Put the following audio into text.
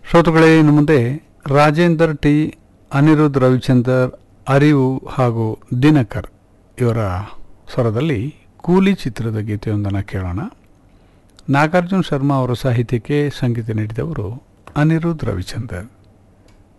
ಶ್ರೋತೃಗಳೇ, ಇನ್ನು ಮುಂದೆ ರಾಜೇಂದರ್ ಟಿ, ಅನಿರುದ್ಧ್ ರವಿಚಂದರ್, ಅರಿವು ಹಾಗೂ ದಿನಕರ್ ಇವರ ಸ್ವರದಲ್ಲಿ ಕೂಲಿ ಚಿತ್ರದ ಗೀತೆಯೊಂದನ್ನು ಕೇಳೋಣ. ನಾಗಾರ್ಜುನ ಶರ್ಮಾ ಅವರ ಸಾಹಿತ್ಯಕ್ಕೆ ಸಂಗೀತ ನೀಡಿದವರು ಅನಿರುದ್ಧ್ ರವಿಚಂದರ್.